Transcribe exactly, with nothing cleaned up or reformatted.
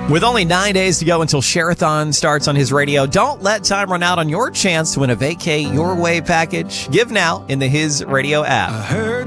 With only nine days to go until Share-a-thon starts on his radio, don't let time run out on your chance to win a Vacay Your Way package. Give now in the His Radio app.